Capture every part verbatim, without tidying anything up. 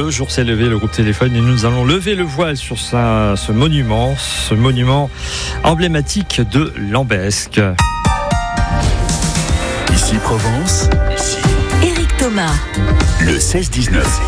beau jour s'est levé, le groupe Téléphone, et nous allons lever le voile sur ça, ce monument, ce monument emblématique de Lambesc. Ici Provence, ici Éric Thomas, le seize dix-neuf.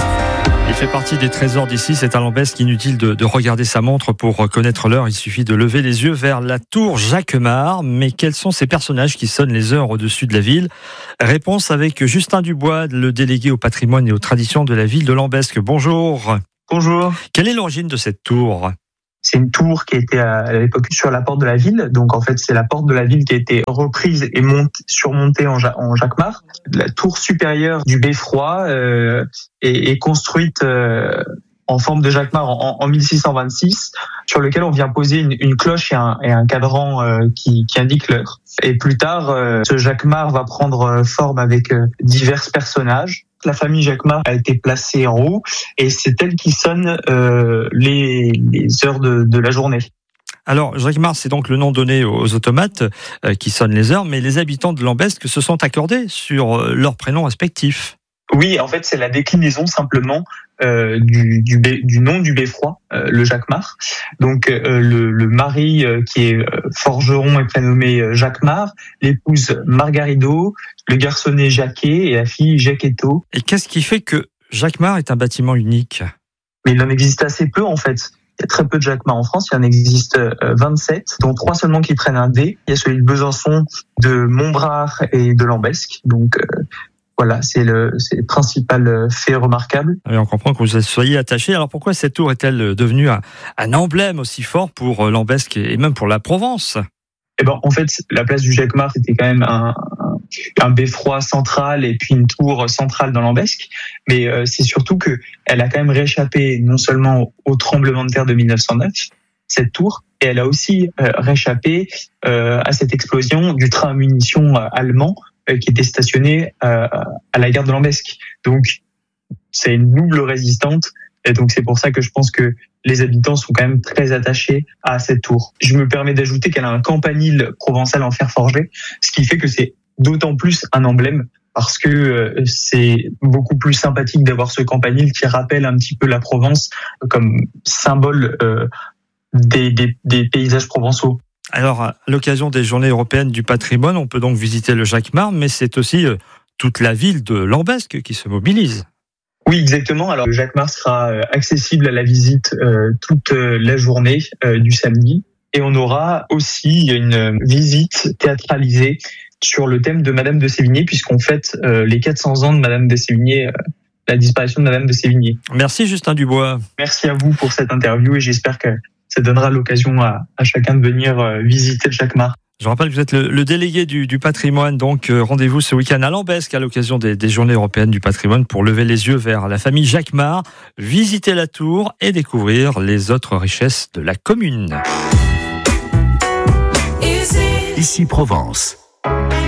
Il fait partie des trésors d'ici, c'est à Lambesc, inutile de, de regarder sa montre pour connaître l'heure, il suffit de lever les yeux vers la tour Jacquemart. Mais quels sont ces personnages qui sonnent les heures au-dessus de la ville ? Réponse avec Justin Dubois, le délégué au patrimoine et aux traditions de la ville de Lambesc. Bonjour. Bonjour. Quelle est l'origine de cette tour ? C'est une tour qui était à l'époque sur la porte de la ville. Donc en fait, c'est la porte de la ville qui a été reprise et montée, surmontée en, ja- en Jacquemart. La tour supérieure du beffroi euh, est, est construite euh, en forme de Jacquemart en, en mille six cent vingt-six, sur lequel on vient poser une, une cloche et un, et un cadran euh, qui, qui indique l'heure. Et plus tard, euh, ce Jacquemart va prendre forme avec euh, divers personnages. La famille Jacquemart a été placée en haut et c'est elle qui sonne euh, les, les heures de, de la journée. Alors, Jacquemart, c'est donc le nom donné aux automates euh, qui sonnent les heures, mais les habitants de Lambesc se sont accordés sur euh, leurs prénoms respectifs. Oui, en fait, c'est la déclinaison simplement euh, du, du, du nom du beffroi, euh, le Jacquemart. Donc, euh, le, le mari euh, qui est euh, forgeron est prénommé euh, Jacquemart, l'épouse Margarido, le garçonnet Jacquet et la fille Jacquetto. Et qu'est-ce qui fait que Jacquemart est un bâtiment unique ? Mais il en existe assez peu, en fait. Il y a très peu de Jacquemart en France, il y en existe vingt-sept, dont trois seulement qui prennent un D. Il y a celui de Besançon, de Montbard et de Lambesc. Donc, euh, Voilà, c'est le, c'est le principal fait remarquable. Et on comprend que vous soyez attaché. Alors pourquoi cette tour est-elle devenue un, un emblème aussi fort pour Lambesc et même pour la Provence ? Eh ben, en fait, la place du Jacquemart, c'était quand même un, un, un beffroi central et puis une tour centrale dans Lambesc. Mais euh, c'est surtout que elle a quand même réchappé non seulement au, au tremblement de terre de mille neuf cent neuf, cette tour, et elle a aussi euh, réchappé euh, à cette explosion du train à munitions euh, allemand qui était stationné euh, à la gare de Lambesc. Donc, c'est une double résistante. Et donc, c'est pour ça que je pense que les habitants sont quand même très attachés à cette tour. Je me permets d'ajouter qu'elle a un campanile provençal en fer forgé, ce qui fait que c'est d'autant plus un emblème parce que euh, c'est beaucoup plus sympathique d'avoir ce campanile qui rappelle un petit peu la Provence comme symbole euh, des, des, des paysages provençaux. Alors, à l'occasion des Journées européennes du patrimoine, on peut donc visiter le Jacquemart, mais c'est aussi euh, toute la ville de Lambesc qui se mobilise. Oui, exactement. Alors, le Jacquemart sera accessible à la visite euh, toute la journée euh, du samedi. Et on aura aussi une visite théâtralisée sur le thème de Madame de Sévigné, puisqu'on fête euh, les quatre cents ans de Madame de Sévigné, euh, la disparition de Madame de Sévigné. Merci Justin Dubois. Merci à vous pour cette interview et j'espère que ça donnera l'occasion à, à chacun de venir euh, visiter le Jacquemart. Je rappelle que vous êtes le, le délégué du, du patrimoine, donc euh, rendez-vous ce week-end à Lambesc à l'occasion des, des Journées européennes du patrimoine pour lever les yeux vers la famille Jacquemart, visiter la tour et découvrir les autres richesses de la commune. Ici Provence.